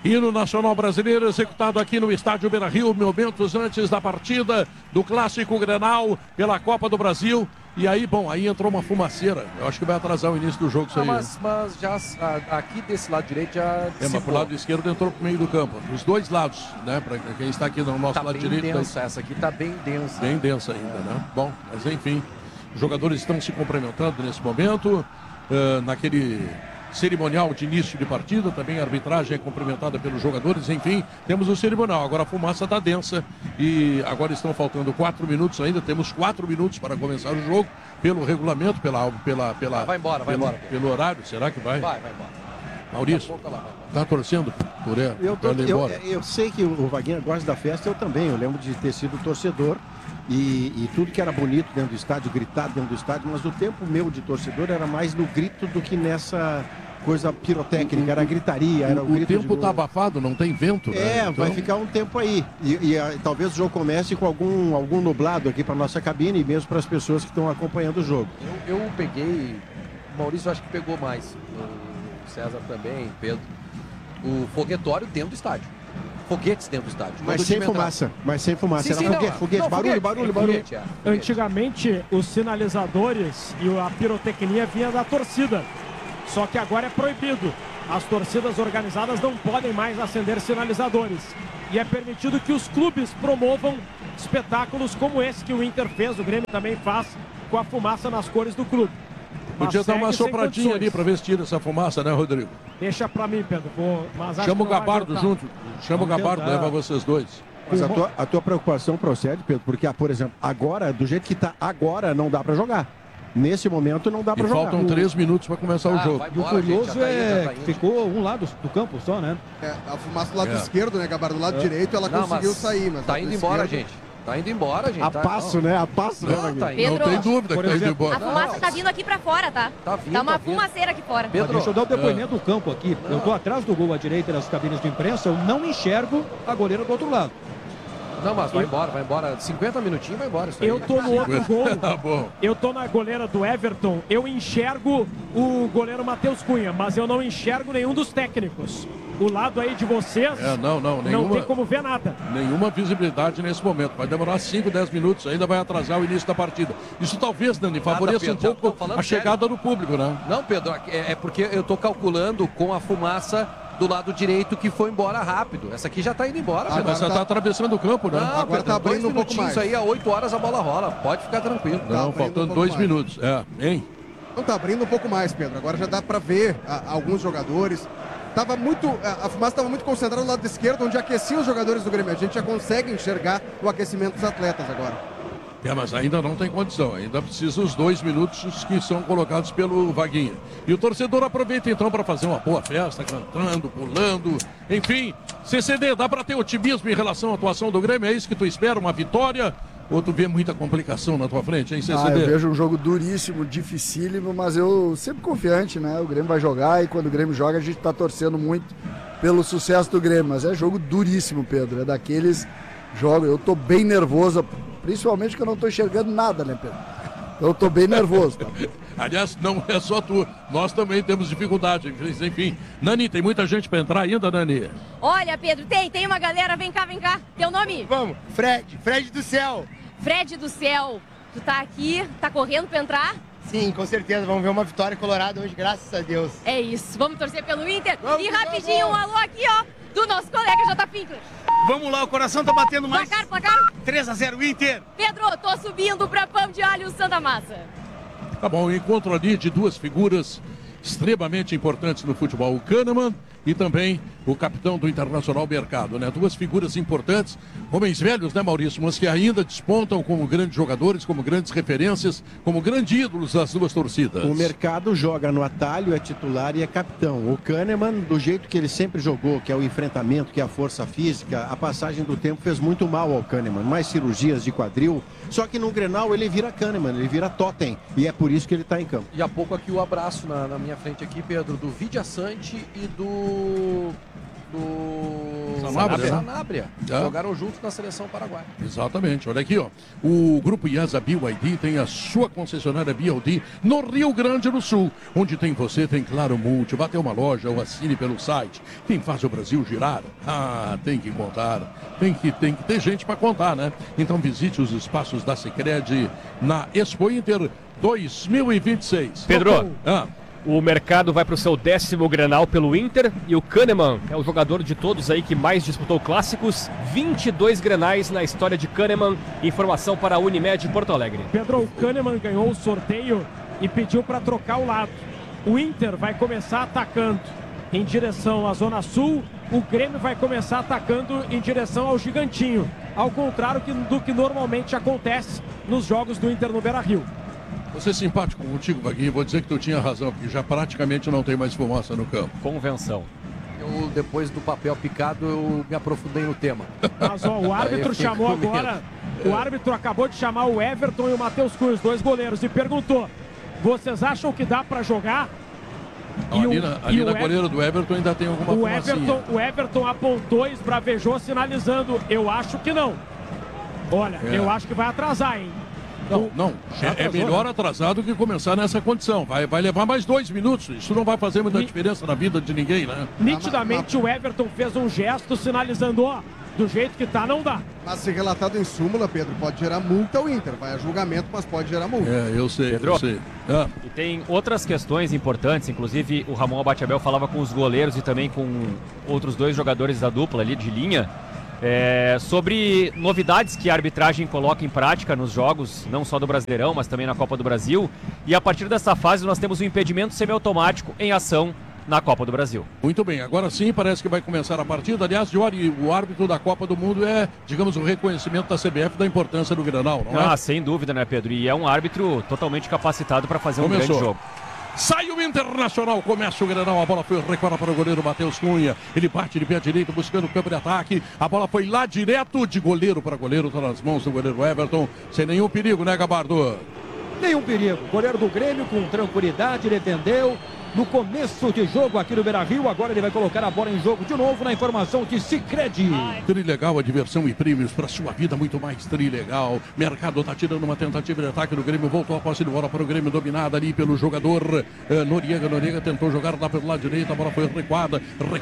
Hino Nacional Brasileiro executado aqui no estádio Beira-Rio, momentos antes da partida do Clássico Grenal pela Copa do Brasil. E aí, bom, aí entrou uma fumaceira. Eu acho que vai atrasar o início do jogo isso aí. Mas já aqui desse lado direito já... Mas pro lado esquerdo entrou pro meio do campo. Dos dois lados, né? Para quem está aqui no nosso lado direito. Densa, essa aqui tá bem densa. Bem densa ainda, né? Bom, mas enfim, os jogadores estão se cumprimentando nesse momento, naquele cerimonial de início de partida, também a arbitragem é cumprimentada pelos jogadores, enfim, temos o cerimonial. Agora a fumaça está densa e agora estão faltando 4 minutos ainda, temos 4 minutos para começar o jogo, pelo regulamento, vai embora. Pelo horário, será que vai? Vai embora. Maurício, tá torcendo por ele? Eu sei que o Vaguinha gosta da festa, eu também, eu lembro de ter sido torcedor e tudo que era bonito dentro do estádio, gritado dentro do estádio, mas o tempo meu de torcedor era mais no grito do que nessa coisa pirotécnica, era gritaria, era o grito. O tempo tá abafado, não tem vento, né? Então... vai ficar um tempo aí. E talvez o jogo comece com algum nublado aqui para nossa cabine e mesmo para as pessoas que estão acompanhando o jogo. Eu peguei, o Maurício acho que pegou mais, o César também, Pedro, o foguetório dentro do estádio. Foguetes dentro do estádio. Mas sem fumaça. Sim, era foguete, barulho. Antigamente, os sinalizadores e a pirotecnia vinha da torcida. Só que agora é proibido. As torcidas organizadas não podem mais acender sinalizadores. E é permitido que os clubes promovam espetáculos como esse que o Inter fez, o Grêmio também faz, com a fumaça nas cores do clube. Podia dar uma sopradinha ali para ver se tira essa fumaça, né, Rodrigo? Deixa para mim, Pedro. Chama o Gabardo junto. Chama o Gabardo, leva vocês dois. Mas a tua preocupação procede, Pedro, porque, por exemplo, agora, do jeito que está agora, não dá para jogar. Nesse momento não dá para jogar. Faltam 3 minutos para começar o jogo. E o curioso que ficou um lado do campo só, né? A fumaça do lado esquerdo, né, Gabardo? Do lado direito ela conseguiu sair, mas tá indo embora, gente. Tá indo embora, gente. A passo, né? A passo, né, Pedro, não tem dúvida que tá indo embora. A fumaça tá vindo aqui pra fora, tá? Tá uma fumaceira aqui fora. Pedro, deixa eu dar o depoimento do campo aqui. Eu tô atrás do gol à direita das cabines de imprensa, eu não enxergo a goleira do outro lado. Não, mas vai embora. 50 minutinhos vai embora. Isso aí. Eu tô no outro gol. Tá bom. Eu tô na goleira do Everton. Eu enxergo o goleiro Matheus Cunha, mas eu não enxergo nenhum dos técnicos. O lado aí de vocês não tem como ver nada. Nenhuma visibilidade nesse momento. Vai demorar 5, 10 minutos, ainda vai atrasar o início da partida. Isso talvez, Dani, favoreça um pouco a chegada do público, né? Não, Pedro, é porque eu tô calculando com a fumaça do lado direito que foi embora rápido. Essa aqui já tá indo embora. Mas você tá atravessando o campo, né? Não, agora tá abrindo um pouco mais. Isso aí, a 8 horas a bola rola. Pode ficar tranquilo. Não, faltando 2 minutos. Hein? Não, tá abrindo um pouco mais, Pedro. Agora já dá para ver alguns jogadores. A fumaça estava muito concentrada no lado esquerdo, onde aquecia os jogadores do Grêmio. A gente já consegue enxergar o aquecimento dos atletas agora. Mas ainda não tem condição, ainda precisa os 2 minutos que são colocados pelo Vaguinha. E o torcedor aproveita então para fazer uma boa festa, cantando, pulando, enfim. CCD, dá para ter otimismo em relação à atuação do Grêmio? É isso que tu espera, uma vitória? Ou tu vê muita complicação na tua frente, hein, CCD? Eu vejo um jogo duríssimo, dificílimo, mas eu sempre confiante, né? O Grêmio vai jogar e quando o Grêmio joga a gente tá torcendo muito pelo sucesso do Grêmio. Mas é jogo duríssimo, Pedro, é daqueles jogos, eu tô bem nervoso. Principalmente que eu não estou enxergando nada, né, Pedro? Eu estou bem nervoso. Tá? Aliás, não é só tu. Nós também temos dificuldade. Enfim. Nani, tem muita gente para entrar ainda, Nani? Olha, Pedro, tem uma galera. Vem cá. Teu nome? Vamos, Fred do Céu. Fred do Céu. Tu tá aqui, tá correndo para entrar? Sim, com certeza. Vamos ver uma vitória colorada hoje, graças a Deus. É isso. Vamos torcer pelo Inter. E rapidinho, um alô aqui, ó, do nosso colega J. Finkler. Vamos lá, o coração tá batendo mais. Placar. 3-0 Inter. Pedro, tô subindo pra Pão de Alho Santa Massa. Tá bom, encontro ali de 2 figuras extremamente importantes no futebol. O Kahneman e também o capitão do Internacional Mercado, né? 2 figuras importantes, homens velhos, né, Maurício? Mas que ainda despontam como grandes jogadores, como grandes referências, como grandes ídolos das 2 torcidas. O Mercado joga no atalho, é titular e é capitão. O Kahneman, do jeito que ele sempre jogou, que é o enfrentamento, que é a força física, a passagem do tempo fez muito mal ao Kahneman. Mais cirurgias de quadril, só que no Grenal ele vira Kahneman, ele vira Totem, e é por isso que ele está em campo. E há pouco aqui o abraço na minha frente aqui, Pedro, do Vidia Sante e do do Sanabria. Jogaram juntos na seleção paraguaia. Exatamente, olha aqui, ó. O grupo IESA BYD tem a sua concessionária BYD no Rio Grande do Sul. Onde tem você, tem Claro Multi. Vá até uma loja ou assine pelo site. Quem faz o Brasil girar? Tem que contar. Tem que ter gente para contar, né? Então visite os espaços da Sicredi na Expo Inter 2026. Pedro, o mercado vai para o seu 10º Grenal pelo Inter e o Kahneman é o jogador de todos aí que mais disputou clássicos. 22 Grenais na história de Kahneman. Informação para a Unimed Porto Alegre. Pedro, o Kahneman ganhou o sorteio e pediu para trocar o lado. O Inter vai começar atacando em direção à Zona Sul, o Grêmio vai começar atacando em direção ao Gigantinho, ao contrário do que normalmente acontece nos jogos do Inter no Beira-Rio. Vou ser simpático contigo, Vaguinho, vou dizer que tu tinha razão, porque já praticamente não tem mais fumaça no campo. Convenção. Eu, depois do papel picado, eu me aprofundei no tema. Mas ó, o árbitro chamou agora, o árbitro acabou de chamar o Everton e o Matheus Cunha, os dois goleiros, e perguntou: vocês acham que dá para jogar? Ali na goleira do Everton ainda tem alguma fumacinha. O Everton apontou e esbravejou, sinalizando: eu acho que não. Olha, eu acho que vai atrasar, hein? Não. É melhor atrasar do que começar nessa condição. Vai levar mais 2 minutos. Isso não vai fazer muita diferença na vida de ninguém, né? Nitidamente o Everton fez um gesto sinalizando: ó, do jeito que tá, não dá. Mas se relatado em súmula, Pedro, pode gerar multa ao Inter. Vai a julgamento, mas pode gerar multa. Eu sei, Pedro, eu sei. E tem outras questões importantes, inclusive o Ramon Abateabel falava com os goleiros e também com outros 2 jogadores da dupla ali de linha, sobre novidades que a arbitragem coloca em prática nos jogos, não só do Brasileirão, mas também na Copa do Brasil. E a partir dessa fase nós temos um impedimento semiautomático em ação na Copa do Brasil. Muito bem, agora sim parece que vai começar a partida. Aliás, Jory, o árbitro da Copa do Mundo é, digamos, o reconhecimento da CBF da importância do Grenal, não é? Sem dúvida, né, Pedro? E é um árbitro totalmente capacitado para fazer um grande jogo. Sai o Internacional, começa o Grenal, a bola foi recuada para o goleiro Matheus Cunha, ele bate de pé direito buscando o campo de ataque, a bola foi lá direto de goleiro para goleiro, está nas mãos do goleiro Everton, sem nenhum perigo, né, Gabardo? Nenhum perigo, o goleiro do Grêmio com tranquilidade defendeu no começo de jogo aqui no Beira-Rio. Agora ele vai colocar a bola em jogo de novo na informação de Sicredi. Trilegal, a diversão e prêmios para sua vida, muito mais Trilegal. Mercado está tirando uma tentativa de ataque do Grêmio, voltou a posse de bola para o Grêmio, dominada ali pelo jogador Noriega. Noriega tentou jogar lá pelo lado direito, a bola foi recuada.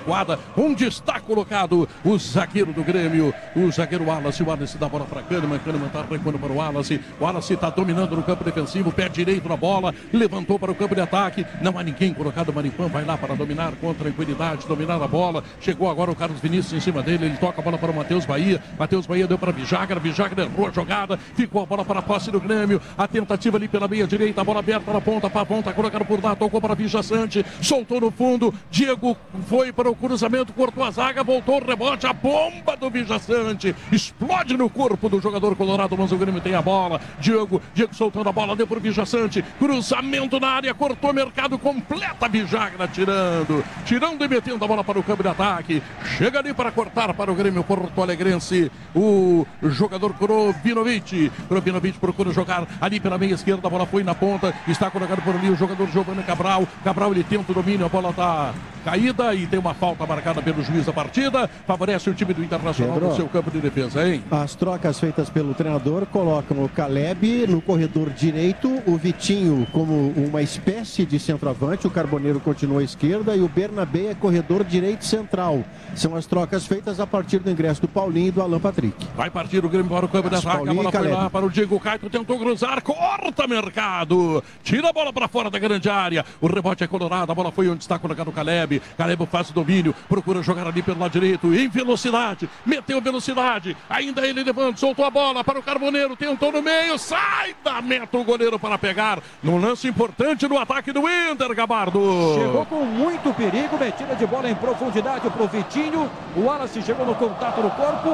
Onde está colocado o zagueiro do Grêmio, o zagueiro Wallace. O Wallace dá a bola para Kahneman, Kahneman está recuando para o Wallace. O Wallace está dominando no campo defensivo, pé direito na bola, levantou para o campo de ataque, não há ninguém colocado. Maripã vai lá para dominar com tranquilidade, dominar a bola. Chegou agora o Carlos Vinícius em cima dele, ele toca a bola para o Matheus Bahia. Matheus Bahia deu para Vijagra errou a jogada, ficou a bola para a posse do Grêmio. A tentativa ali pela meia direita, a bola aberta na ponta, Pavão tá colocado por lá, tocou para Vijaçante, soltou no fundo. Diego foi para o cruzamento, cortou a zaga, voltou o rebote, a bomba do Vijaçante explode no corpo do jogador colorado, mas o Grêmio tem a bola. Diego soltando a bola, deu para o Vijaçante, cruzamento na área, cortou o mercado completo. Vijagra tirando e metendo a bola para o campo de ataque. Chega ali para cortar para o Grêmio porto-alegrense o jogador Krobinovic procura jogar ali pela meia esquerda, a bola foi na ponta, está colocado por ali o jogador Giovanni Cabral, ele tenta o domínio, a bola está caída e tem uma falta marcada pelo juiz da partida, favorece o time do Internacional no seu campo de defesa, hein? As trocas feitas pelo treinador colocam o Caleb no corredor direito, o Vitinho como uma espécie de centroavante, o Carboneiro continua à esquerda e o Bernabé é corredor direito central. São as trocas feitas a partir do ingresso do Paulinho e do Alan Patrick. Vai partir o Grêmio para o campo de ataque, a bola foi lá para o Diego Caetano, tentou cruzar, corta mercado, tira a bola para fora da grande área, o rebote é colorado, a bola foi onde está colocado o Caleb faz o domínio, procura jogar ali pelo lado direito, em velocidade, meteu velocidade, ainda ele levanta, soltou a bola para o Carboneiro, tentou no meio, sai da meta o goleiro para pegar, num lance importante no ataque do Inter, Gabardo. Chegou com muito perigo, metida de bola em profundidade para o Vitinho, o Wallace chegou no contato no corpo,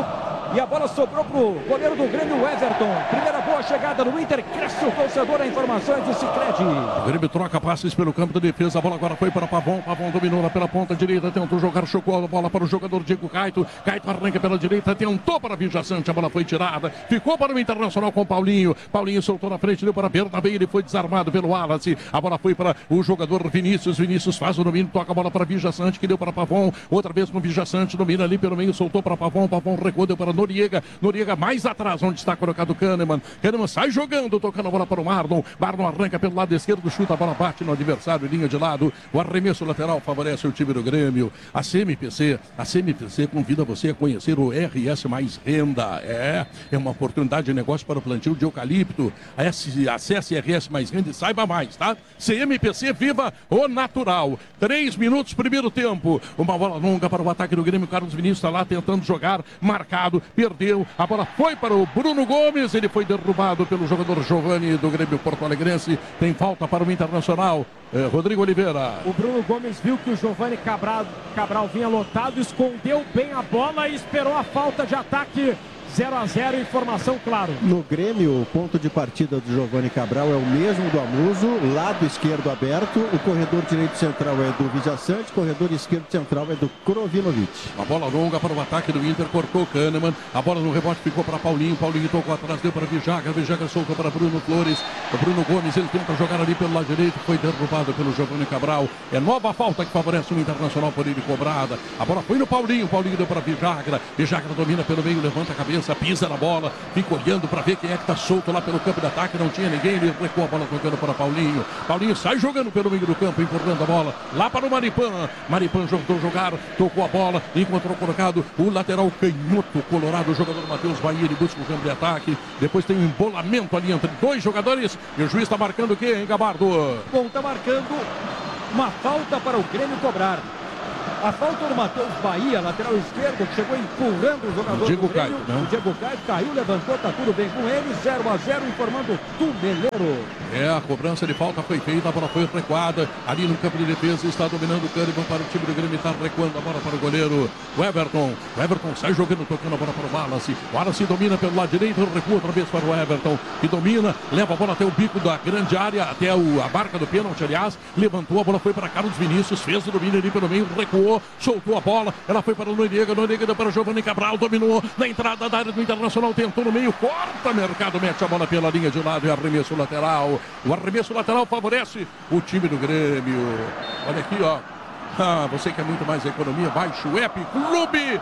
E a bola sobrou pro goleiro do Grêmio, Everton. Primeira boa chegada no Inter. Cresce o torcedor, a informação é do Sicredi. O Grêmio troca passes pelo campo de defesa. A bola agora foi para Pavão. Pavão dominou lá pela ponta direita. Tentou jogar, chocou a bola para o jogador Diego Caito. Caito arranca pela direita. Tentou para Vijaçante. A bola foi tirada. Ficou para o Internacional com Paulinho. Paulinho soltou na frente, deu para Bernabé. Ele foi desarmado pelo Wallace. A bola foi para o jogador Vinícius. Vinícius faz o domínio. Toca a bola para Vijaçante, que deu para Pavão. Outra vez com Vijaçante. Domina ali pelo meio. Soltou para Pavão. Pavão recuou, deu para Noriega. Noriega mais atrás, onde está colocado o Kahneman. Kahneman sai jogando, tocando a bola para o Marlon. Marlon arranca pelo lado esquerdo, chuta, a bola bate no adversário, linha de lado. O arremesso lateral favorece o time do Grêmio. A CMPC convida você a conhecer o RS Mais Renda. É uma oportunidade de negócio para o plantio de eucalipto. Acesse RS Mais Renda e saiba mais, tá? CMPC, viva o natural. 3 minutos, primeiro tempo. Uma bola longa para o ataque do Grêmio. Carlos Vinícius está lá tentando jogar, marcado, perdeu. A bola foi para o Bruno Gomes. Ele foi derrubado pelo jogador Giovani do Grêmio Porto Alegrense. Tem falta para o Internacional. Rodrigo Oliveira. O Bruno Gomes viu que o Giovani Cabral vinha lotado, escondeu bem a bola e esperou a falta de ataque. 0-0, informação, claro. No Grêmio, o ponto de partida do Giovani Cabral é o mesmo do Amuso, lado esquerdo aberto, o corredor direito central é do Vijaçante, corredor esquerdo central é do Krovinovic. A bola longa para o ataque do Inter, cortou Kahneman, a bola no rebote ficou para Paulinho, Paulinho tocou atrás, deu para Vijaga soltou para Bruno Flores, o Bruno Gomes, ele tenta jogar ali pelo lado direito, foi derrubado pelo Giovani Cabral, é nova falta que favorece o Internacional por ele cobrada, a bola foi no Paulinho deu para Vijagra domina pelo meio, levanta a cabeça, pisa na bola, fica olhando para ver quem é que está solto lá pelo campo de ataque, não tinha ninguém, ele recuou a bola tocando para Paulinho, Paulinho sai jogando pelo meio do campo, empurrando a bola lá para o Maripan, tentou jogar, tocou a bola, encontrou colocado o lateral canhoto colorado, o jogador Matheus Bahia, ele busca o campo de ataque, depois tem um embolamento ali entre dois jogadores, e o juiz está marcando o quê, hein, Gabardo? Bom, está marcando uma falta para o Grêmio cobrar. A falta do Matheus Bahia, lateral esquerdo, que chegou empurrando o jogador Diego do Grêmio. Caio, né? O Diego Caio caiu, levantou, tá tudo bem com ele. 0-0, informando o Tumeleiro. A cobrança de falta foi feita, a bola foi recuada. Ali no campo de defesa está dominando o Kahneman para o time do Grêmio, está recuando a bola para o goleiro o Everton. O Everton sai jogando, tocando a bola para o Wallace. O Wallace domina pelo lado direito, recua outra vez para o Everton, que domina, leva a bola até o bico da grande área, até a marca do pênalti, aliás. Levantou, a bola foi para Carlos Vinícius, fez o domínio ali pelo meio, recuou, soltou a bola, ela foi para o Noriega deu para o Giovani Cabral, dominou na entrada da área do Internacional, tentou no meio, corta Mercado, mete a bola pela linha de lado e arremesso lateral. O arremesso lateral favorece o time do Grêmio. Olha aqui, ó. Você quer muito mais economia? Baixe o app Clube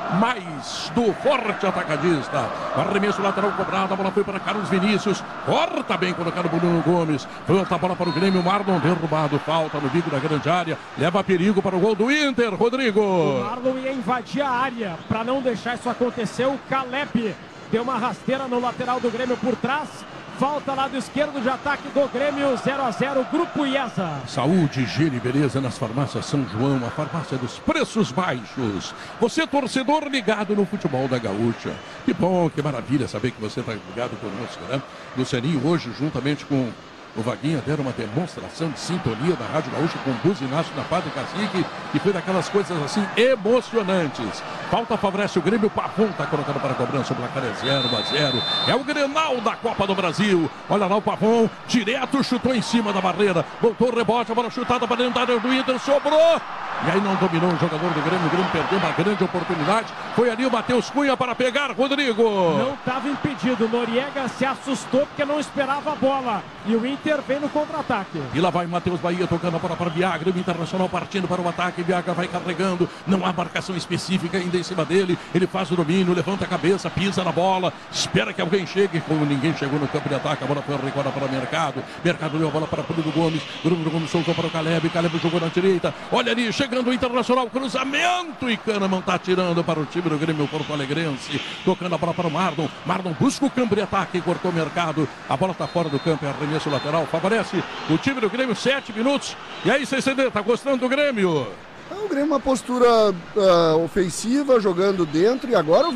Mais do Forte Atacadista. O arremesso lateral cobrado, a bola foi para Carlos Vinícius, corta bem colocado por Bruno Gomes, volta a bola para o Grêmio, Marlon derrubado, falta no bico da grande área, leva perigo para o gol do Inter, Rodrigo. O Marlon ia invadir a área, para não deixar isso acontecer, o Caleb deu uma rasteira no lateral do Grêmio por trás. Falta lado esquerdo de ataque do Grêmio, 0-0, Grupo IESA. Saúde, higiene e beleza nas farmácias São João, a farmácia dos preços baixos. Você, torcedor ligado no futebol da Gaúcha. Que bom, que maravilha saber que você está ligado conosco, né? Lucianinho hoje, juntamente com o Vaguinha, deram uma demonstração de sintonia da Rádio Gaúcha com o buzinaço na Padre Cacique, e foi daquelas coisas assim emocionantes. Falta favorece o Grêmio, Pavão está colocando para a cobrança, o placar é 0-0. É o Grenal da Copa do Brasil. Olha lá o Pavão, direto, chutou em cima da barreira, voltou o rebote, a bola chutada para dentro da área do Inter, sobrou. E aí não dominou o jogador do Grêmio, o Grêmio perdeu uma grande oportunidade. Foi ali o Matheus Cunha para pegar, Rodrigo. Não estava impedido, Noriega se assustou porque não esperava a bola. E o Inter vem no contra-ataque. E lá vai Matheus Bahia tocando a bola para Viagra, o Internacional partindo para o ataque, Viagra vai carregando, não há marcação específica ainda em cima dele, ele faz o domínio, levanta a cabeça, pisa na bola, espera que alguém chegue, como ninguém chegou no campo de ataque, a bola foi recuada para o Mercado deu a bola para Bruno Gomes soltou para o Caleb jogou na direita, olha ali, chegando o Internacional, cruzamento, e Kahneman está tirando para o time do Grêmio Porto Alegrense, tocando a bola para o Marlon busca o campo de ataque, cortou o Mercado, a bola está fora do campo, é arremesso lateral, favorece o time do Grêmio, 7 minutos, e aí CCD, tá gostando do Grêmio? O Grêmio uma postura ofensiva, jogando dentro, e agora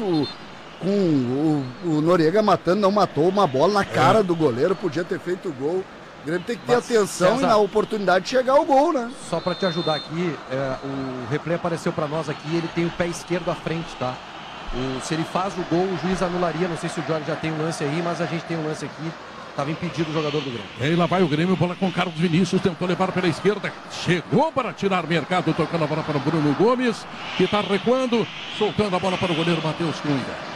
com o Noriega não matou uma bola na cara do goleiro, podia ter feito o gol. O Grêmio tem que ter atenção, César, e na oportunidade de chegar ao gol, né? Só para te ajudar aqui, o replay apareceu para nós aqui, ele tem o pé esquerdo à frente, tá? Se ele faz o gol, o juiz anularia. Não sei se o Johnny já tem um lance aí, mas a gente tem um lance aqui. Estava impedido o jogador do Grêmio. E aí lá vai o Grêmio, bola com Carlos Vinícius, tentou levar pela esquerda, chegou para tirar mercado, tocando a bola para o Bruno Gomes, que está recuando, soltando a bola para o goleiro Matheus Cunha.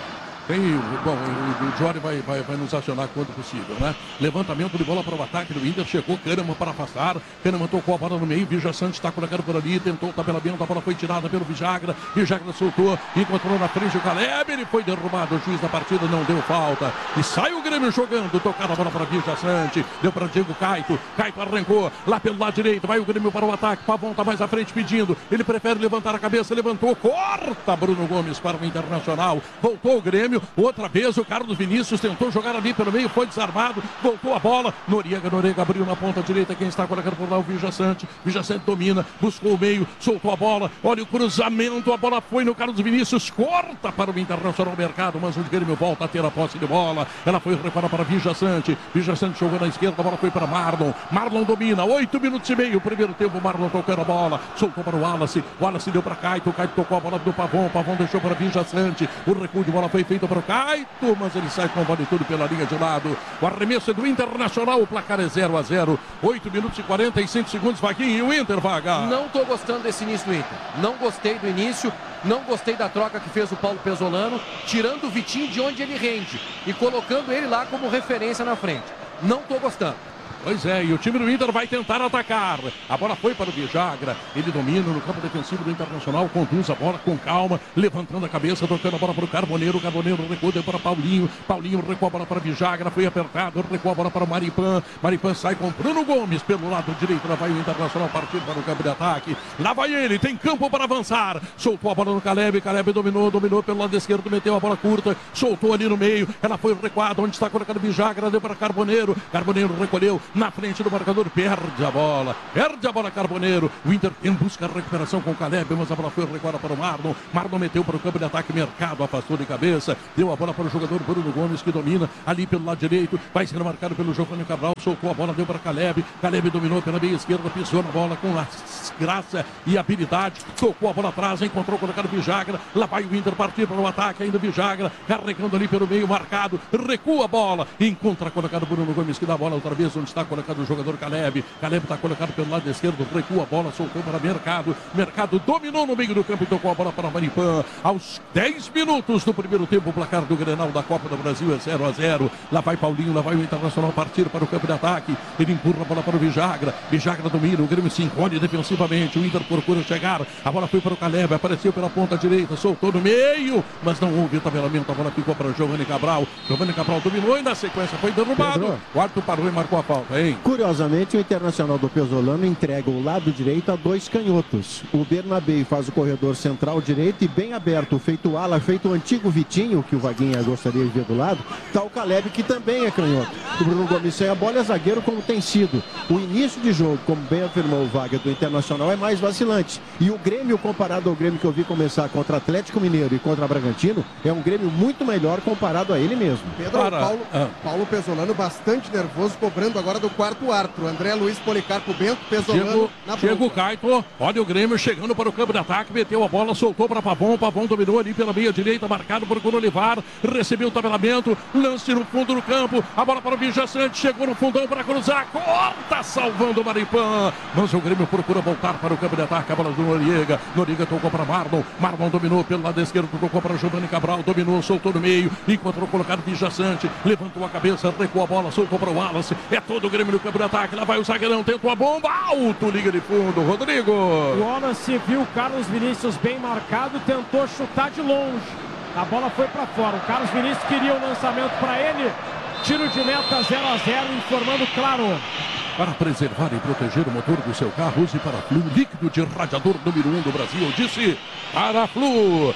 O Jory vai nos acionar quando possível, né? Levantamento de bola para o ataque do Inter, chegou Kahneman para afastar, Kahneman tocou a bola no meio, Vija Santos está colocando por ali, tentou o tabelamento, a bola foi tirada pelo Vijagra soltou, encontrou na frente o Caleb, ele foi derrubado, o juiz da partida não deu falta, e sai o Grêmio jogando, tocada a bola para Vija Santos, deu para Diego Caito arrancou, lá pelo lado direito, vai o Grêmio para o ataque, Pavão está mais à frente pedindo, ele prefere levantar a cabeça, levantou, corta Bruno Gomes para o Internacional, voltou o Grêmio, outra vez o Carlos Vinícius tentou jogar ali pelo meio, foi desarmado, voltou a bola, Noriega abriu na ponta direita, quem está colocando por lá o Vija Santos domina, buscou o meio, soltou a bola, olha o cruzamento, a bola foi no Carlos Vinícius, corta para o Internacional Mercado, mas o Grêmio volta a ter a posse de bola, ela foi recuada para Vija Santos jogou na esquerda, a bola foi para Marlon domina, 8 minutos e meio, primeiro tempo, Marlon tocando a bola, soltou para o Wallace deu para Caito tocou a bola do Pavão deixou para Vija Santos, o recuo de bola foi feito para o Caito, mas ele sai com vale tudo pela linha de lado, o arremesso é do Internacional, o placar é 0-0, 8 minutos e 45 segundos, Vaguinho, e o Inter, Vaga. Não estou gostando desse início do Inter, não gostei do início, não gostei da troca que fez o Paulo Pesolano, tirando o Vitinho de onde ele rende e colocando ele lá como referência na frente, não estou gostando. Pois é, e o time do Inter vai tentar atacar. A bola foi para o Vijagra. Ele domina no campo defensivo do Internacional, conduz a bola com calma, levantando a cabeça, tocando a bola para o Carboneiro. O Carboneiro recuou, deu para Paulinho. Paulinho recuou a bola para Vijagra, foi apertado, recuou a bola para o Maripan. Maripan sai com Bruno Gomes pelo lado direito. Lá vai o Internacional partir para o campo de ataque. Lá vai ele, tem campo para avançar. Soltou a bola no Caleb. Caleb dominou pelo lado esquerdo, meteu a bola curta, soltou ali no meio. Ela foi recuada, onde está colocando Vijagra, deu para Carboneiro. Carboneiro recolheu. Na frente do marcador, perde a bola Carboneiro, o Inter em busca de recuperação com o Caleb, mas a bola foi recuada para o Marlon meteu para o campo de ataque, Mercado afastou de cabeça, deu a bola para o jogador Bruno Gomes, que domina ali pelo lado direito, vai sendo marcado pelo Giovanni Cabral, soltou a bola, deu para Caleb dominou pela meia esquerda, pisou na bola com graça e habilidade, tocou a bola atrás, encontrou colocado Vijagra, lá vai o Inter partir para o ataque, ainda Vijagra, carregando ali pelo meio, marcado, recua a bola, encontra colocado Bruno Gomes, que dá a bola outra vez, onde está colocado o jogador Caleb está colocado pelo lado esquerdo, recua a bola, soltou para Mercado dominou no meio do campo e tocou a bola para Maripan, aos 10 minutos do primeiro tempo, o placar do Grenal da Copa do Brasil é 0-0, lá vai Paulinho, lá vai o Internacional partir para o campo de ataque, ele empurra a bola para o Vijagra domina, o Grêmio se encolhe defensivamente, o Inter procura chegar, a bola foi para o Caleb, apareceu pela ponta direita, soltou no meio, mas não houve tabelamento, a bola ficou para o Giovanni Cabral dominou e na sequência foi derrubado, o árbitro parou e marcou a falta, hein? Curiosamente, o Internacional do Pesolano entrega o lado direito a dois canhotos. O Bernabé faz o corredor central direito e bem aberto, feito ala, feito o antigo Vitinho, que o Vaguinha gostaria de ver do lado, está o Caleb, que também é canhoto. O Bruno Gomes sai a bola, é zagueiro como tem sido. O início de jogo, como bem afirmou o Vaga do Internacional, é mais vacilante. E o Grêmio, comparado ao Grêmio que eu vi começar contra Atlético Mineiro e contra Bragantino, é um Grêmio muito melhor comparado a ele mesmo. Pedro, Paulo Pesolano bastante nervoso, cobrando agora do quarto árbitro. André Luiz, Policarpo Bento, Pesolano na Chega o Caito, olha o Grêmio chegando para o campo de ataque, meteu a bola, soltou para Pavão dominou ali pela meia direita, marcado por Corolivar, recebeu o tabelamento, lance no fundo do campo, a bola para o Vija Santos, chegou no fundão para cruzar, corta, salvando o Maripan, mas o Grêmio procura voltar para o campo de ataque, a bola do Noriega tocou para Marlon dominou pelo lado esquerdo, tocou para Giovanni Cabral, dominou, soltou no meio, encontrou colocado Vija Santos, levantou a cabeça, recuou a bola, soltou para o Wallace, é todo o Grêmio no campo de ataque, lá vai o zagueirão, tentou a bomba, alto, liga de fundo, Rodrigo. O Wallace viu Carlos Vinícius bem marcado, tentou chutar de longe, a bola foi para fora, o Carlos Vinícius queria o lançamento para ele, tiro de meta 0-0, informando claro. Para preservar e proteger o motor do seu carro, use Paraflu, líquido de radiador número 1 do Brasil. Disse Paraflu.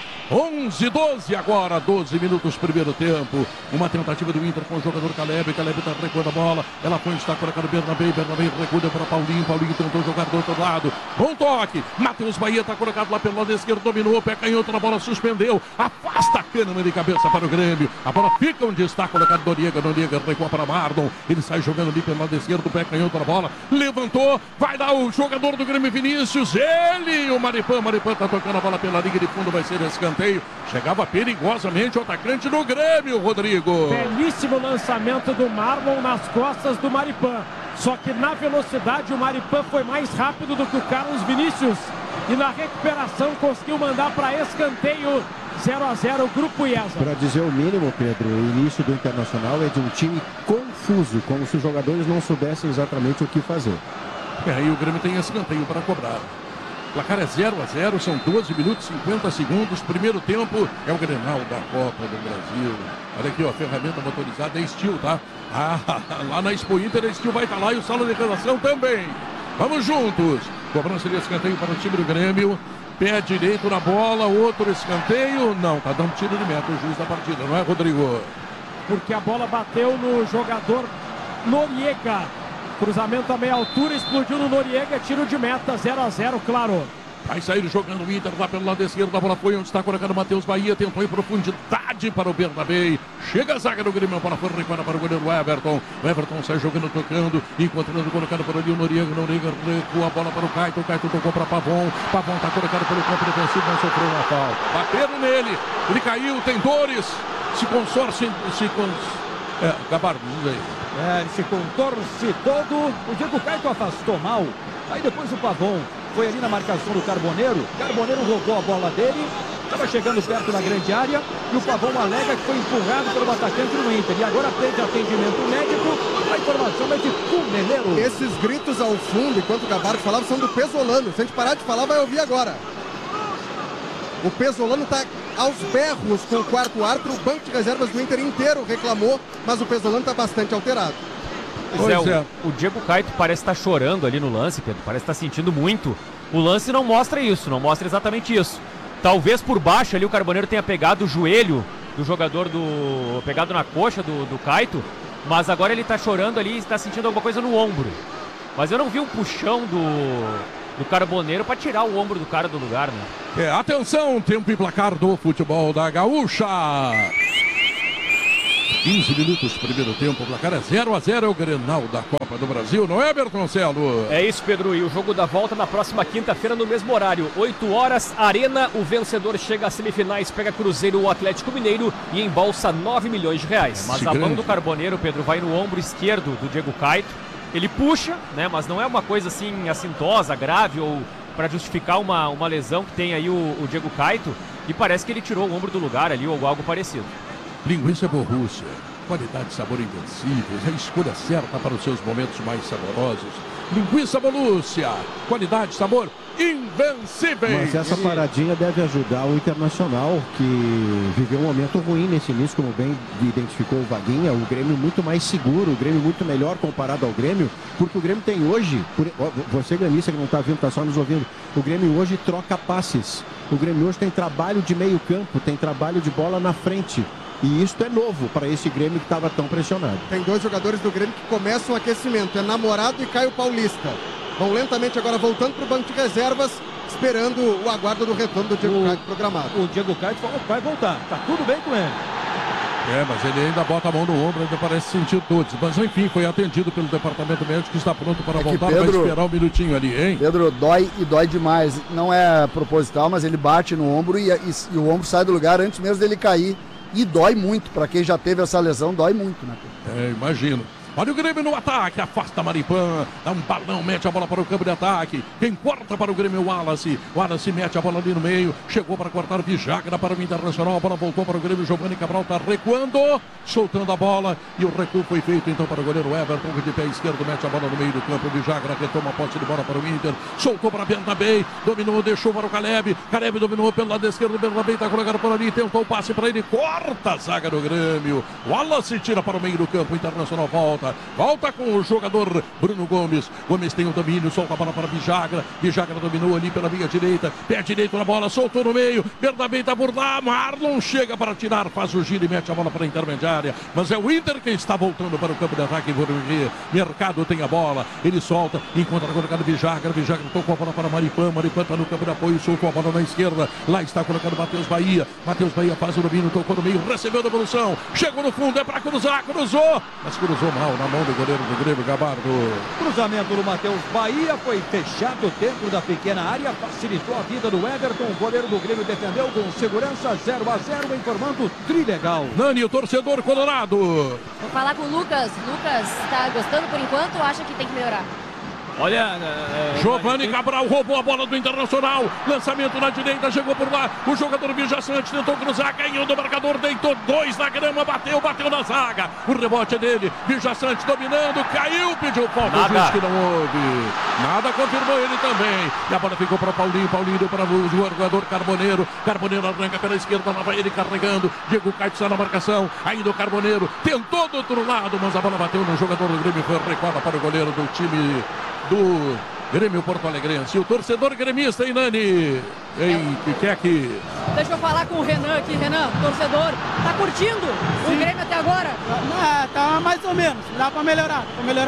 11-12 agora, 12 minutos, primeiro tempo. Uma tentativa do Inter com o jogador Caleb. Caleb está recuando a bola. Ela foi, está colocando Bernabé recua para Paulinho. Paulinho tentou jogar do outro lado. Bom toque. Matheus Bahia está colocado lá pelo lado esquerdo. Dominou, pé canhoto na bola, suspendeu. Afasta a Kahneman de cabeça para o Grêmio. A bola fica onde está colocado Noriega. Noriega recua para Marlon. Ele sai jogando ali pelo lado esquerdo, pé canhoto na bola. Levantou, vai dar o jogador do Grêmio Vinícius. Ele, o Maripan está tocando a bola pela linha de fundo. Vai ser escanteio. escanteio. Chegava perigosamente o atacante do Grêmio, Rodrigo. Belíssimo lançamento do Marlon nas costas do Maripã. Só que na velocidade o Maripã foi mais rápido do que o Carlos Vinícius. E na recuperação conseguiu mandar para escanteio. 0-0, Grupo IESA. Para dizer o mínimo, Pedro, o início do Internacional é de um time confuso, como se os jogadores não soubessem exatamente o que fazer. Aí o Grêmio tem escanteio para cobrar. O placar é 0-0, são 12 minutos e 50 segundos. Primeiro tempo é o Grenal da Copa do Brasil. Olha aqui, ó, a ferramenta motorizada é Steel, tá? Lá na Expo Inter a Steel vai estar lá e o sala de redação também. Vamos juntos. Cobrança de escanteio para o time do Grêmio. Pé direito na bola, outro escanteio. Não, tá dando tiro de meta o juiz da partida, não é, Rodrigo? Porque a bola bateu no jogador Noriega. Cruzamento a meia altura, explodiu no Noriega, tiro de meta, 0-0, claro. Vai sair jogando o Inter lá pelo lado esquerdo, a bola foi onde está colocando o Matheus Bahia, tentou em profundidade para o Bernabé. Chega a zaga do Grêmio, a bola foi recuada para o goleiro Everton. O Everton sai jogando, tocando, encontrando, colocado por ali o Noriega. Noriega recua a bola para o Caito tocou para Pavon. Pavon está colocado pelo campo defensivo, não sofreu uma falta. Bateram nele, ele caiu, tem dores, se consorce, Gabardo, diz aí. Ele se contorce todo. O Diego Caito afastou mal. Aí depois o Pavon foi ali na marcação do Carboneiro. Carboneiro roubou a bola dele. Estava chegando perto da grande área. E o Pavon alega que foi empurrado pelo atacante do Inter. E agora teve atendimento médico. A informação é de Cumeleiro. Esses gritos ao fundo, enquanto o Gabardo falava, são do Pesolano. Se a gente parar de falar, vai ouvir agora. O Pesolano está aos berros com o quarto árbitro. O banco de reservas do Inter inteiro reclamou, mas o Pesolano está bastante alterado. O Diego Caito parece estar chorando ali no lance, Pedro. Parece estar sentindo muito. O lance não mostra isso, não mostra exatamente isso. Talvez por baixo ali o Carboneiro tenha pegado o joelho do jogador pegado na coxa do Caito, mas agora ele está chorando ali e está sentindo alguma coisa no ombro. Mas eu não vi um puxão do Carboneiro para tirar o ombro do cara do lugar, né? Atenção, tempo e placar do futebol da Gaúcha. 15 minutos, primeiro tempo, o placar é 0-0, é o Grenal da Copa do Brasil, não é, Bertoncelo? É isso, Pedro, e o jogo da volta na próxima quinta-feira no mesmo horário, 8 horas, Arena, o vencedor chega às semifinais, pega Cruzeiro ou Atlético Mineiro e embolsa 9 milhões de reais. Mas a mão do Carboneiro, Pedro, vai no ombro esquerdo do Diego Caito, ele puxa, né, mas não é uma coisa assim assintosa, grave ou para justificar uma lesão que tem aí o Diego Caito, e parece que ele tirou o ombro do lugar ali ou algo parecido. Linguiça Borrússia, qualidade e sabor invencíveis, a escolha certa para os seus momentos mais saborosos. Linguiça Borrússia, qualidade e sabor invencíveis. Mas essa paradinha deve ajudar o Internacional, que viveu um momento ruim nesse início, como bem identificou o Vaguinha. O Grêmio muito mais seguro, o Grêmio muito melhor comparado ao Grêmio, porque o Grêmio tem hoje, você gremista que não está vendo, está só nos ouvindo, o Grêmio hoje troca passes. O Grêmio hoje tem trabalho de meio campo, tem trabalho de bola na frente. E isso é novo para esse Grêmio que estava tão pressionado. Tem dois jogadores do Grêmio que começam o aquecimento, é Namorado e Caio Paulista. Vão lentamente agora voltando para o banco de reservas, esperando o aguardo do retorno do Diego Caito programado. O Diego Caito falou que vai voltar, tá tudo bem com ele. Mas ele ainda bota a mão no ombro, ainda parece sentir todos. Mas enfim, foi atendido pelo departamento médico que está pronto para voltar. Pedro, vai esperar um minutinho ali, hein? Pedro, dói e dói demais. Não é proposital, mas ele bate no ombro e o ombro sai do lugar antes mesmo dele cair. E dói muito, para quem já teve essa lesão, dói muito, né? Imagino. Olha o Grêmio no ataque, afasta Maripã, dá um balão, mete a bola para o campo de ataque. Quem corta para o Grêmio é o Wallace. O Wallace mete a bola ali no meio, chegou para cortar Vijagra para o Internacional. A bola voltou para o Grêmio, Giovanni Cabral está recuando, soltando a bola. E o recuo foi feito então para o goleiro Everton, que de pé esquerdo mete a bola no meio do campo. Vijagra retoma a posse de bola para o Inter, soltou para Bernabé, dominou, deixou para o Caleb. Caleb dominou pelo lado esquerdo, Bernabé está colocado por ali, tentou o passe para ele, corta a zaga do Grêmio. Wallace tira para o meio do campo, o Internacional volta com o jogador Bruno Gomes. Gomes tem o domínio, solta a bola para Vijagra. Vijagra dominou ali pela meia direita, pé direito na bola, soltou no meio. Bernabé está por lá, Marlon chega para tirar, faz o giro e mete a bola para a intermediária. Mas é o Inter que está voltando para o campo de ataque. Mercado tem a bola, ele solta, encontra colocado Vijagra. Vijagra tocou a bola para Maripã. Maripã está no campo de apoio, soltou a bola na esquerda. Lá está colocando Matheus Bahia. Matheus Bahia faz o domínio, tocou no meio, recebeu a devolução, chegou no fundo, é para cruzar, cruzou, mas cruzou mal na mão do goleiro do Grêmio, Gabardo. Cruzamento do Matheus Bahia, foi fechado dentro da pequena área, facilitou a vida do Everton, o goleiro do Grêmio defendeu com segurança, 0-0, informando Trilegal. Nani, o torcedor colorado. Vou falar com o Lucas. Lucas, tá gostando por enquanto ou acha que tem que melhorar? Olha, Giovanni Cabral roubou a bola do Internacional. Lançamento na direita, chegou por lá. O jogador Vijaçante tentou cruzar, ganhou do marcador, deitou 2 na grama, bateu na zaga. O rebote é dele. Vijaçante dominando, caiu, pediu falta. O juiz que não houve. Nada, confirmou ele também. E a bola ficou para Paulinho. Paulinho deu para o jogador Carboneiro. Carboneiro arranca pela esquerda, lá vai ele carregando. Diego Caio está na marcação. Ainda o Carboneiro tentou do outro lado, mas a bola bateu no jogador do Grêmio. Foi recuada para o goleiro do time do Grêmio Porto Alegrense. O torcedor gremista, hein, Nani? Que quer que... Deixa eu falar com o Renan aqui. Renan, torcedor, tá curtindo o Grêmio até agora? Tá mais ou menos, dá pra melhorar,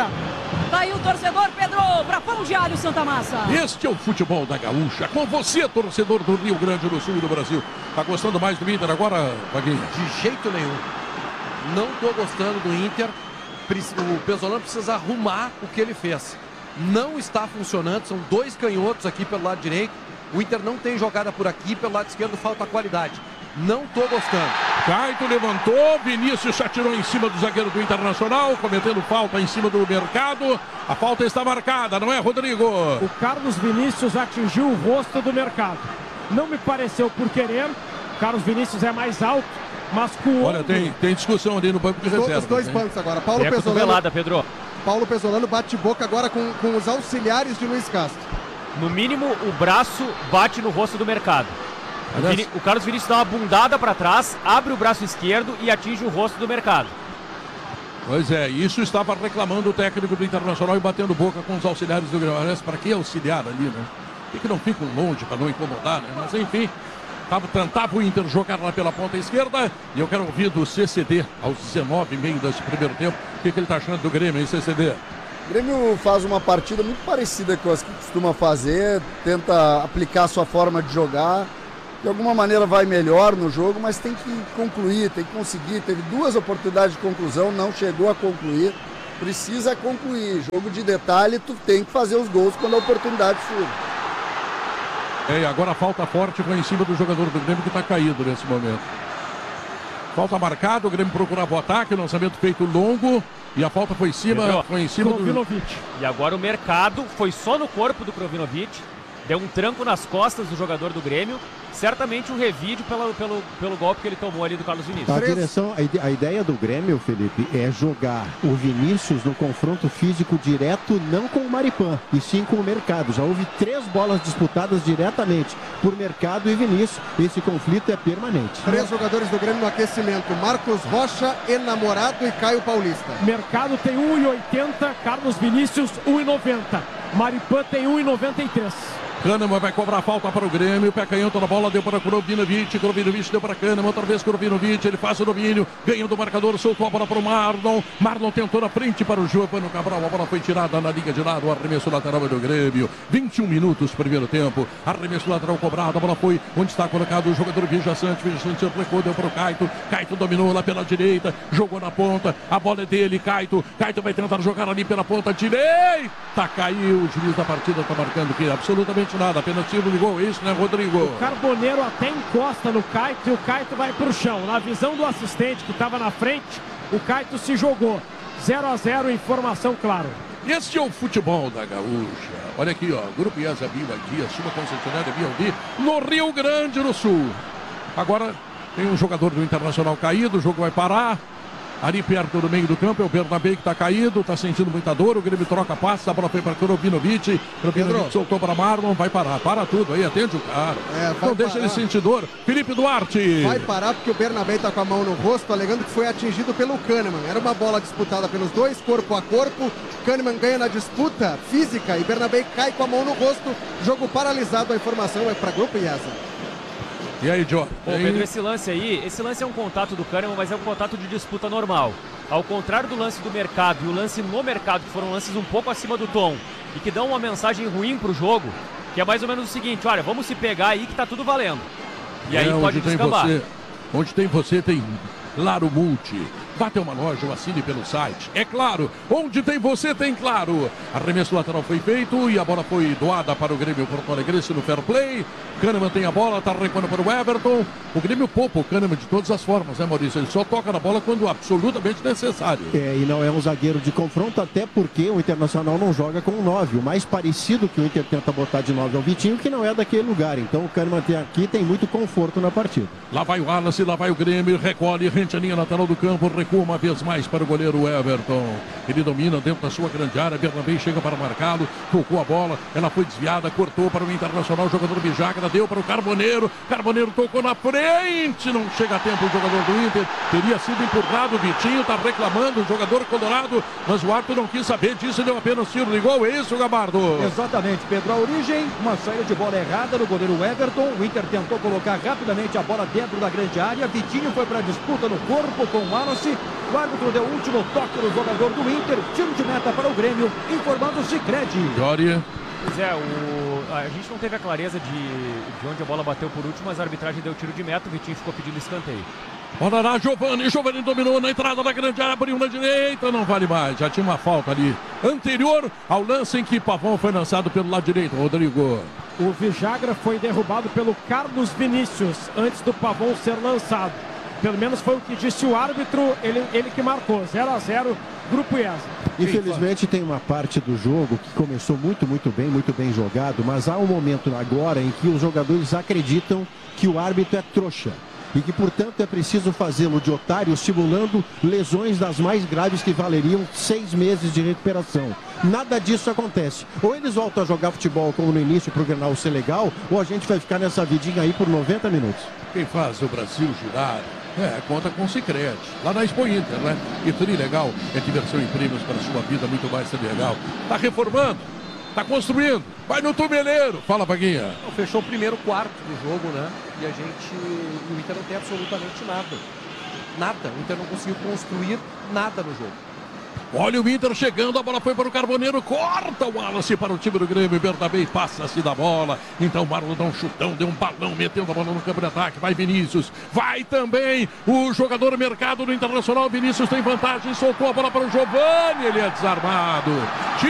Tá aí o torcedor, Pedro, pra Pão de Alho Santa Massa. Este é o futebol da Gaúcha, com você, torcedor do Rio Grande do Sul e do Brasil. Tá gostando mais do Inter agora, Vaguinho? De jeito nenhum. Não tô gostando do Inter. O Pesolano precisa arrumar o que ele fez. Não está funcionando, são 2 canhotos aqui pelo lado direito. O Inter não tem jogada por aqui, pelo lado esquerdo falta qualidade. Não tô gostando. Caito levantou, Vinícius se atirou em cima do zagueiro do Internacional, cometendo falta em cima do Mercado. A falta está marcada, não é, Rodrigo? O Carlos Vinícius atingiu o rosto do Mercado. Não me pareceu por querer. O Carlos Vinícius é mais alto, mas com o... Olha, tem discussão ali no banco de reserva. Os 2 bancos agora. Paulo Pesolano. Cotovelada, Pedro. Paulo Pesolano bate boca agora com os auxiliares de Luiz Castro. No mínimo, o braço bate no rosto do Mercado. O Carlos Vinícius dá uma bundada para trás, abre o braço esquerdo e atinge o rosto do Mercado. Pois é, isso estava reclamando o técnico do Internacional e batendo boca com os auxiliares do Grêmio. Para que auxiliar ali, né? Por que não ficam longe para não incomodar, né? Mas enfim, tentava o Inter jogar lá pela ponta esquerda. E eu quero ouvir do CCD aos 19h30 desse primeiro tempo. O que ele está achando do Grêmio, hein, CCD? O Grêmio faz uma partida muito parecida com as que costuma fazer, tenta aplicar a sua forma de jogar. De alguma maneira vai melhor no jogo, mas tem que concluir, tem que conseguir. Teve 2 oportunidades de conclusão, não chegou a concluir. Precisa concluir. Jogo de detalhe, tu tem que fazer os gols quando a oportunidade surge. E agora a falta forte foi em cima do jogador do Grêmio que está caído nesse momento. Falta marcada, o Grêmio procurava o ataque, lançamento feito longo. E a falta foi em cima do Krovinovic. E agora o Mercado foi só no corpo do Krovinovic. Deu um tranco nas costas do jogador do Grêmio. Certamente um revide pelo golpe que ele tomou ali do Carlos Vinícius. A ideia do Grêmio, Felipe, é jogar o Vinícius no confronto físico direto, não com o Maripan, e sim com o Mercado. Já houve 3 bolas disputadas diretamente por Mercado e Vinícius. Esse conflito é permanente. 3 jogadores do Grêmio no aquecimento: Marcos Rocha, Enamorado e Caio Paulista. Mercado tem 1,80, Carlos Vinícius 1,90. Maripan tem 1,93. Kahneman vai cobrar falta para o Grêmio. Pé canhoto na bola, deu para Krovinovic. Krovinovic deu para Kahneman. Outra vez Krovinovic. Ele faz o domínio. Ganha do marcador. Soltou a bola para o Marlon. Marlon tentou na frente para o Giovanni Cabral. A bola foi tirada na linha de lado. O arremesso lateral do Grêmio. 21 minutos, primeiro tempo. Arremesso lateral cobrado. A bola foi onde está colocado o jogador Vijaçante. Vijaçante replicou, deu para o Caito. Caito dominou lá pela direita. Jogou na ponta. A bola é dele, Caito. Caito vai tentar jogar ali pela ponta direita. Caiu. O juiz da partida está marcando que absolutamente nada, apenas tiro de gol, isso, né, Rodrigo? O Carboneiro até encosta no Caito e o Caito vai pro chão. Na visão do assistente que estava na frente, o Caito se jogou. 0-0, informação clara. Este é o futebol da Gaúcha. Olha aqui, ó, Grupo IESA BYD, a sua concessionária BYD, no Rio Grande do Sul. Agora tem um jogador do Internacional caído, o jogo vai parar. Ali perto do meio do campo é o Bernabé que está caído, está sentindo muita dor. O Grêmio troca passe, a bola foi para Krovinovic. Krovinovic soltou para Marlon, vai parar. Para tudo aí, atende o cara. Não deixa ele sentir dor. Felipe Duarte. Vai parar porque o Bernabé está com a mão no rosto, alegando que foi atingido pelo Kahneman. Era uma bola disputada pelos dois, corpo a corpo. Kahneman ganha na disputa física e Bernabé cai com a mão no rosto. Jogo paralisado, a informação é para Grupo IESA. E aí, Joe? Pô, Pedro, esse lance é um contato do Kahneman, mas é um contato de disputa normal. Ao contrário do lance do Mercado e o lance no Mercado, que foram lances um pouco acima do tom e que dão uma mensagem ruim pro jogo, que é mais ou menos o seguinte: olha, vamos se pegar aí que tá tudo valendo. E aí pode descambar. Onde tem você, tem Claro Multi. Vá até uma loja ou assine pelo site. É claro, onde tem você, tem Claro. Arremesso lateral foi feito e a bola foi doada para o Grêmio Porto Alegrense no fair play. Kahneman tem a bola, tá recuando para o Everton. O Grêmio poupa o Kahneman de todas as formas, né, Maurício? Ele só toca na bola quando absolutamente necessário. E não é um zagueiro de confronto, até porque o Internacional não joga com 9. O mais parecido que o Inter tenta botar de 9 é o Vitinho, que não é daquele lugar. Então o Kahneman tem muito conforto na partida. Lá vai o Wallace, lá vai o Grêmio, recolhe, rente a linha lateral do campo, recua uma vez mais para o goleiro Everton. Ele domina dentro da sua grande área, Bernabé chega para marcá-lo, tocou a bola, ela foi desviada, cortou para o Internacional, o jogador Bijagra deu para o Carboneiro tocou na frente, não chega a tempo o jogador do Inter, teria sido empurrado, o Vitinho está reclamando, o jogador colorado, mas o árbitro não quis saber disso, deu apenas tiro de gol, é isso, Gabardo? Exatamente, Pedro, a origem, uma saída de bola errada no goleiro Everton, o Inter tentou colocar rapidamente a bola dentro da grande área, Vitinho foi para a disputa no corpo com o Wallace, o árbitro deu o último toque no jogador do Inter, tiro de meta para o Grêmio, informando o Sicredi. Glória. Pois é, a gente não teve a clareza de onde a bola bateu por último, mas a arbitragem deu tiro de meta, o Vitinho ficou pedindo escanteio. Olha lá, Giovani dominou na entrada da grande área, abriu na direita, não vale mais, já tinha uma falta ali anterior ao lance em que Pavão foi lançado pelo lado direito, Rodrigo. O Vijagra foi derrubado pelo Carlos Vinícius antes do Pavão ser lançado. Pelo menos foi o que disse o árbitro, ele que marcou, 0-0, Grupo IESA. Infelizmente tem uma parte do jogo que começou muito bem jogado, mas há um momento agora em que os jogadores acreditam que o árbitro é trouxa. E que, portanto, é preciso fazê-lo de otário, simulando lesões das mais graves que valeriam 6 meses de recuperação. Nada disso acontece. Ou eles voltam a jogar futebol como no início para o Grenal ser legal, ou a gente vai ficar nessa vidinha aí por 90 minutos. Quem faz o Brasil girar conta com o Sicredi, lá na Expo Inter, né? E Trilegal é diversão em prêmios para a sua vida, muito mais legal. Tá reformando, tá construindo, vai no tumeleiro. Fala, Vaguinha. Fechou o primeiro quarto do jogo, né? E o Inter não tem absolutamente nada. Nada. O Inter não conseguiu construir nada no jogo. Olha o Inter chegando, a bola foi para o Carboneiro, corta o Wallace para o time do Grêmio, Bernabé passa-se da bola, então o Marlon dá um chutão, deu um balão, metendo a bola no campo de ataque, vai Vinícius, vai também o jogador Mercado do Internacional, Vinícius tem vantagem, soltou a bola para o Giovani, ele é desarmado.